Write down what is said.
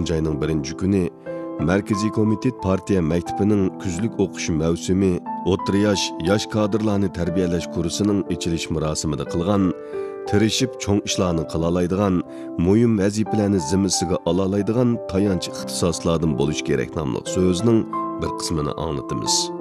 9 ayning 1-kuni Markaziy komitet partiya maktabining kuzlik o'qish mavsumi o'rta yosh kadrlarni tarbiyalash kursining ochilish marosimida qilgan, tirishib cho'ng ishlarni qila oladigan, muhim vazifalarni zimmasiga ola oladigan tayanch ixtisoslardan bo'lish kerak nomli so'zning bir qismini anglatamiz.